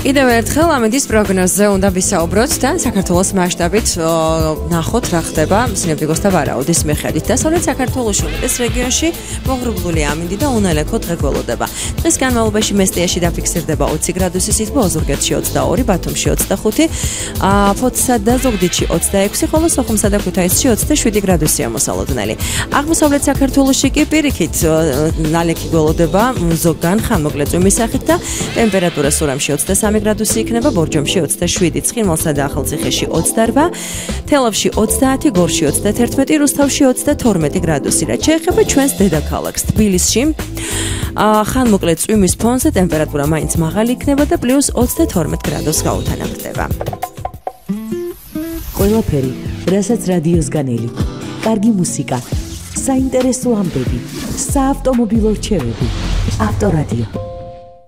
კიდევ ერთხელ ამედის პროგნოზზე უნდა ვისაუბროთ და საქართველოს მასშტაბით ნახოთ რა ხდება სინოპტიკოს და ვარაუდის მიხედვით. დასავლეთ საქართველოში უმეტეს რეგიონში მოღრუბლული ამინდი და უნალექო დღე გველოდება. დღის განმავლობაში მესტიაში დაფიქსირდება 20 გრადუსი სითბო, ოზურგეთში 22, ბათუმში 25, ფოთსა და ზუგდიდში 26, ხოლო სოხუმსა და ქუთაისში 27 გრადუსია მოსალოდნელი. აღმოსავლეთ საქართველოში კი პირიქით ნალექი გველოდება ზოგან ხანმოკლე წვიმის სახით და ტემპერატურა სურამში 23 გრადუსი იქნება, ბორჯომში 27, ცხინვალსა და ახალციხეში 28, თელავში 30, გორში 31, რუსთავში 32 გრადუსი. რაც შეეხება ჩვენს დედაქალაქს თბილისში, ხანმოკლე წვიმის ფონზე ტემპერატურა მაინც მაღალი იქნება და +22 გრადუსს გაუთანაბრდება. ყველაფერი, რასაც რადიოს განელი, კარგი მუსიკა, საინტერესო ამბები, საავტომობილო რჩევები, ავტორადიო.